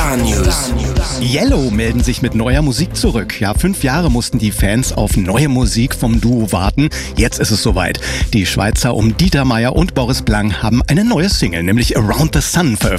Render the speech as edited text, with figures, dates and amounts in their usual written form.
Star News. Yellow melden sich mit neuer Musik zurück. Ja, 5 Jahre mussten die Fans auf neue Musik vom Duo warten. Jetzt ist es soweit. Die Schweizer um Dieter Meier und Boris Blank haben eine neue Single, nämlich Around the Sun, veröffentlicht.